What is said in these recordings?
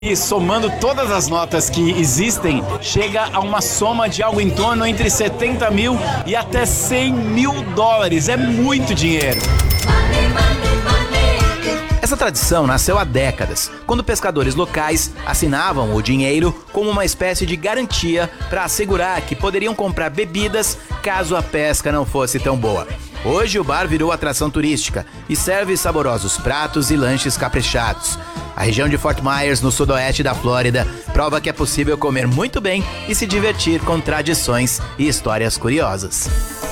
E somando todas as notas que existem, chega a uma soma de algo em torno entre 70 mil e até 100 mil dólares. É muito dinheiro. Essa tradição nasceu há décadas, quando pescadores locais assinavam o dinheiro como uma espécie de garantia para assegurar que poderiam comprar bebidas caso a pesca não fosse tão boa. Hoje o bar virou atração turística e serve saborosos pratos e lanches caprichados. A região de Fort Myers, no sudoeste da Flórida, prova que é possível comer muito bem e se divertir com tradições e histórias curiosas.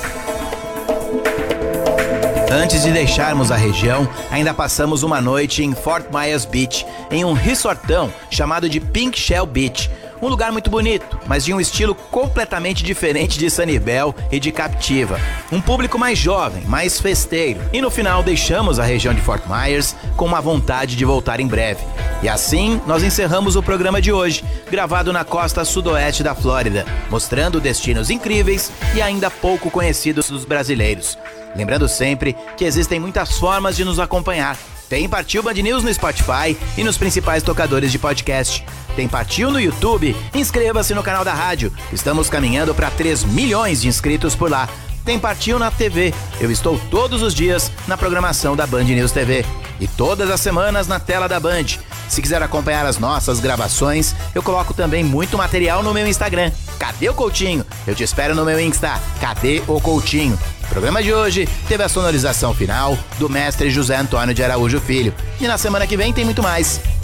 Antes de deixarmos a região, ainda passamos uma noite em Fort Myers Beach, em um resortão chamado de Pink Shell Beach. Um lugar muito bonito, mas de um estilo completamente diferente de Sanibel e de Captiva. Um público mais jovem, mais festeiro. E no final deixamos a região de Fort Myers com uma vontade de voltar em breve. E assim nós encerramos o programa de hoje, gravado na costa sudoeste da Flórida, mostrando destinos incríveis e ainda pouco conhecidos dos brasileiros. Lembrando sempre que existem muitas formas de nos acompanhar. Tem Partiu Band News no Spotify e nos principais tocadores de podcast. Tem Partiu no YouTube. Inscreva-se no canal da rádio. Estamos caminhando para 3 milhões de inscritos por lá. Tem Partiu na TV. Eu estou todos os dias na programação da Band News TV. E todas as semanas na tela da Band. Se quiser acompanhar as nossas gravações, eu coloco também muito material no meu Instagram. Cadê o Coutinho? Eu te espero no meu Insta. Cadê o Coutinho? O programa de hoje teve a sonorização final do mestre José Antônio de Araújo Filho. E na semana que vem tem muito mais.